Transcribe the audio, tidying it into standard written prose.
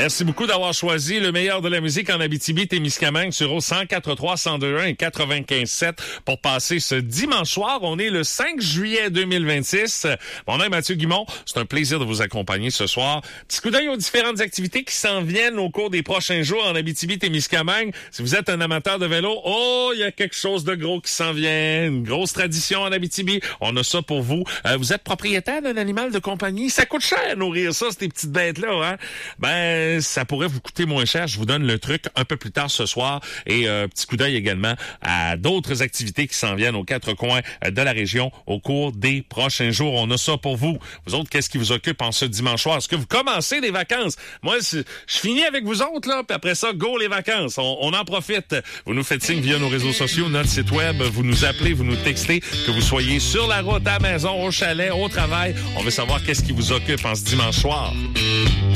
Merci beaucoup d'avoir choisi le meilleur de la musique en Abitibi-Témiscamingue sur 104.3, 102.1 et 95.7 pour passer ce dimanche soir. On est le 5 juillet 2026. Mon nom est Mathieu Guimond. C'est un plaisir de vous accompagner ce soir. Petit coup d'œil aux différentes activités qui s'en viennent au cours des prochains jours en Abitibi-Témiscamingue. Si vous êtes un amateur de vélo, il y a quelque chose de gros qui s'en vient. Une grosse tradition en Abitibi. On a ça pour vous. Vous êtes propriétaire d'un animal de compagnie. Ça coûte cher nourrir ça, ces petites bêtes-là, hein? Ça pourrait vous coûter moins cher. Je vous donne le truc un peu plus tard ce soir. Et petit coup d'œil également à d'autres activités qui s'en viennent aux quatre coins de la région au cours des prochains jours. On a ça pour vous. Vous autres, qu'est-ce qui vous occupe en ce dimanche soir? Est-ce que vous commencez les vacances? Moi, je finis avec vous autres, là, puis après ça, go les vacances. On en profite. Vous nous faites signe via nos réseaux sociaux, notre site web. Vous nous appelez, vous nous textez, que vous soyez sur la route, à la maison, au chalet, au travail. On veut savoir qu'est-ce qui vous occupe en ce dimanche soir.